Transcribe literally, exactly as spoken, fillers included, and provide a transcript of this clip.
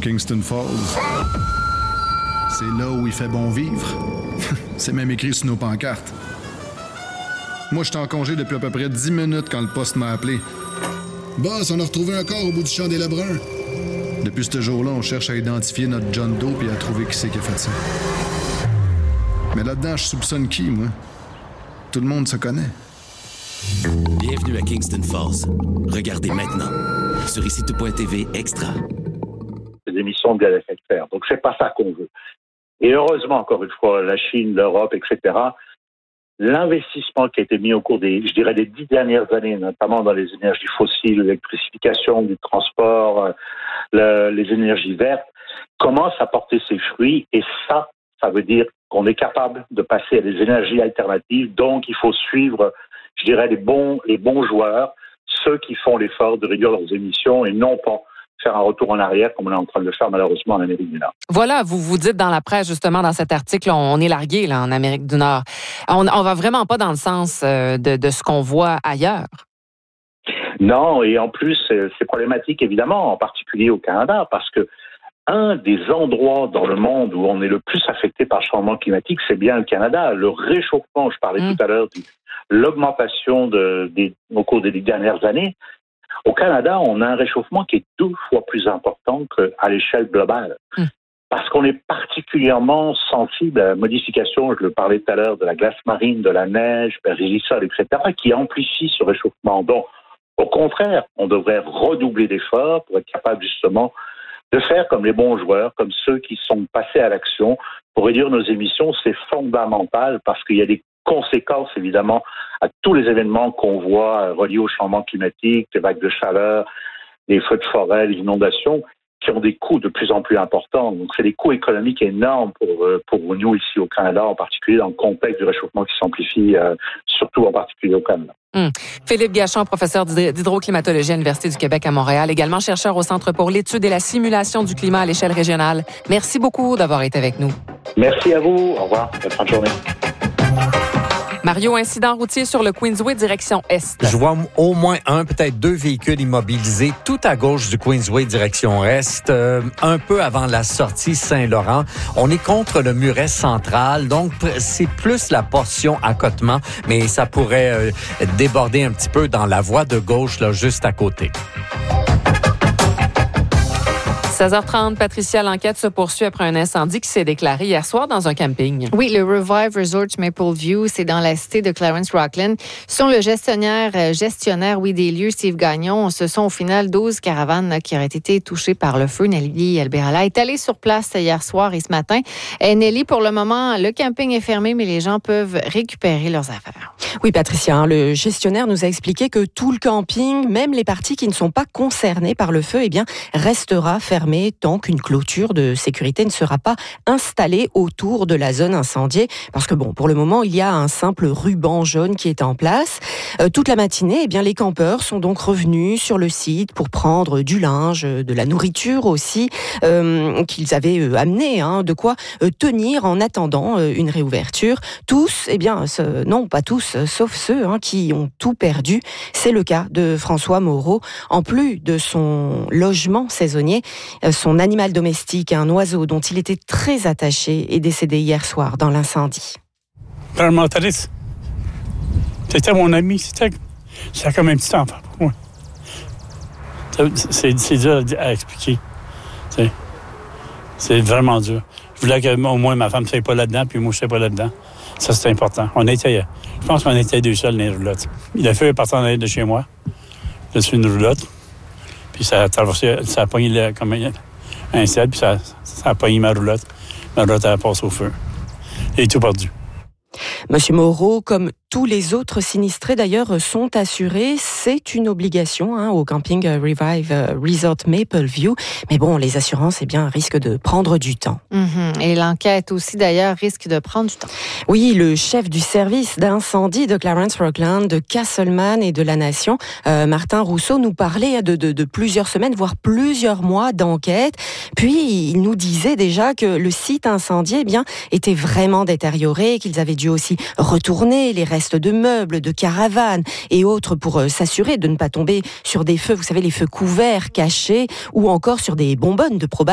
Kingston Falls. C'est là où il fait bon vivre. C'est même écrit sur nos pancartes. Moi, j'étais en congé depuis à peu près dix minutes quand le poste m'a appelé. Boss, on a retrouvé un corps au bout du champ des Lebrun. Depuis ce jour-là, on cherche à identifier notre John Doe et à trouver qui c'est qui a fait ça. Mais là-dedans, je soupçonne qui, moi? Tout le monde se connaît. Bienvenue à Kingston Falls. Regardez maintenant sur ici tout point t v Extra. Des émissions de gaz à effet de serre. Donc, c'est pas ça qu'on veut. Et heureusement, encore une fois, la Chine, l'Europe, et cetera, l'investissement qui a été mis au cours des, je dirais, des dix dernières années, notamment dans les énergies fossiles, l'électrification du transport, le, les énergies vertes, commence à porter ses fruits. Et ça, ça veut dire qu'on est capable de passer à des énergies alternatives. Donc, il faut suivre, je dirais, les bons, les bons joueurs, ceux qui font l'effort de réduire leurs émissions et non pas faire un retour en arrière comme on est en train de le faire malheureusement en Amérique du Nord. Voilà, vous vous dites dans la presse, justement, dans cet article, on est largué là, en Amérique du Nord. On ne va vraiment pas dans le sens euh, de, de ce qu'on voit ailleurs. Non, et en plus, c'est problématique, évidemment, en particulier au Canada, parce que un des endroits dans le monde où on est le plus affecté par le changement climatique, c'est bien le Canada. Le réchauffement, je parlais mmh. tout à l'heure de l'augmentation de, des, au cours des dernières années. Au Canada, on a un réchauffement qui est deux fois plus important qu'à l'échelle globale. Mmh. Parce qu'on est particulièrement sensible à la modification, je le parlais tout à l'heure, de la glace marine, de la neige, périssol, et cetera, qui amplifie ce réchauffement. Donc, au contraire, on devrait redoubler d'efforts pour être capable justement de faire comme les bons joueurs, comme ceux qui sont passés à l'action pour réduire nos émissions. C'est fondamental parce qu'il y a des conséquences, évidemment, à tous les événements qu'on voit reliés au changement climatique, les vagues de chaleur, les feux de forêt, les inondations, qui ont des coûts de plus en plus importants. Donc, c'est des coûts économiques énormes pour, pour nous ici au Canada, en particulier dans le contexte du réchauffement qui s'amplifie, euh, surtout en particulier au Canada. Hum. Philippe Gachon, professeur d'hydroclimatologie à l'Université du Québec à Montréal, également chercheur au Centre pour l'étude et la simulation du climat à l'échelle régionale. Merci beaucoup d'avoir été avec nous. Merci à vous. Au revoir. Bonne fin de journée. Mario, incident routier sur le Queensway direction Est. Je vois au moins un, peut-être deux véhicules immobilisés tout à gauche du Queensway direction Est, euh, un peu avant la sortie Saint-Laurent. On est contre le muret central, donc c'est plus la portion accotement, mais ça pourrait euh, déborder un petit peu dans la voie de gauche, là, juste à côté. seize heures trente, Patricia, l'enquête se poursuit après un incendie qui s'est déclaré hier soir dans un camping. Oui, le Revive Resort Mapleview, c'est dans la cité de Clarence-Rockland. Selon le gestionnaire, gestionnaire oui, des lieux, Steve Gagnon, ce sont au final douze caravanes là, qui auraient été touchées par le feu. Nelly Alberala est allée sur place hier soir et ce matin. Et Nelly, pour le moment, le camping est fermé, mais les gens peuvent récupérer leurs affaires. Oui, Patricia, hein, le gestionnaire nous a expliqué que tout le camping, même les parties qui ne sont pas concernées par le feu, eh bien, restera fermé tant qu'une clôture de sécurité ne sera pas installée autour de la zone incendiée. Parce que bon, pour le moment, il y a un simple ruban jaune qui est en place. Euh, toute la matinée, eh bien, les campeurs sont donc revenus sur le site pour prendre du linge, de la nourriture aussi, euh, qu'ils avaient euh, amené, hein, de quoi euh, tenir en attendant euh, une réouverture. Tous, eh bien, ce, non, pas tous, euh, sauf ceux hein, qui ont tout perdu. C'est le cas de François Moreau. En plus de son logement saisonnier, son animal domestique, un oiseau dont il était très attaché, est décédé hier soir dans l'incendie. Père mentaliste. C'était mon ami, c'était, c'était comme un petit enfant pour moi. C'est, c'est dur à expliquer. C'est, c'est vraiment dur. Je voulais qu'au moins ma femme ne soit pas là-dedans, puis moi je ne sois pas là-dedans. Ça, c'est important. On était, je pense qu'on était deux seuls dans les roulottes. Il a fait partir en arrière de chez moi. Je suis une roulotte. Puis ça a traversé, ça a pogné le, comme un, un sel, puis ça, ça a pogné ma roulotte. Ma roulotte, elle a passé au feu. Et tout perdu. Monsieur Moreau, comme tous les autres sinistrés d'ailleurs, sont assurés. C'est une obligation hein, au camping Revive Resort Mapleview. Mais bon, les assurances eh bien, risquent de prendre du temps. Mm-hmm. Et l'enquête aussi d'ailleurs risque de prendre du temps. Oui, le chef du service d'incendie de Clarence-Rockland, de Castleman et de la Nation, euh, Martin Rousseau, nous parlait de, de, de plusieurs semaines, voire plusieurs mois d'enquête. Puis, il nous disait déjà que le site incendié eh bien, était vraiment détérioré, qu'ils avaient dû aussi retourner les restes de meubles, de caravanes et autres pour euh, s'assurer de ne pas tomber sur des feux, vous savez, les feux couverts, cachés, ou encore sur des bonbonnes de propane.